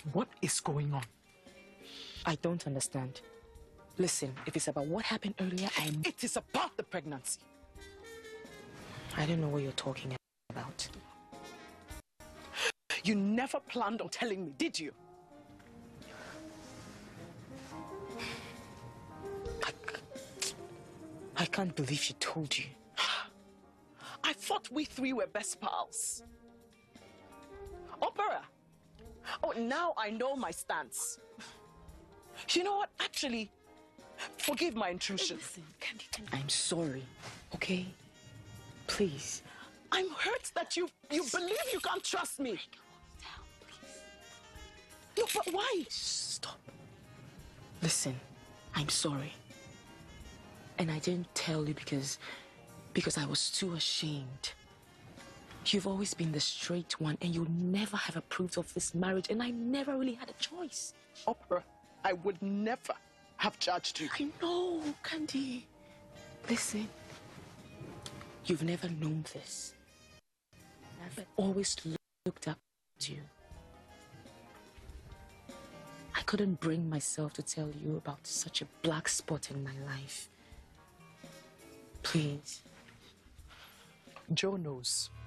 What is going on? I don't understand. Listen, if it's about what happened earlier, It is about the pregnancy. I don't know what you're talking about. You never planned on telling me, did you? I can't believe she told you. I thought we three were best pals. Opera. Oh, now I know my stance. You know what? Actually, forgive my intrusion. Listen, Candy. I'm sorry, okay? Please. I'm hurt that you believe you can't trust me. No, but why? Stop. Listen, I'm sorry. And I didn't tell you because I was too ashamed. You've always been the straight one and you never have approved of this marriage, and I never really had a choice. Opera, I would never have judged you. I know, Candy. Listen, you've never known this. I've always looked up to you. I couldn't bring myself to tell you about such a black spot in my life. Please. Joe knows.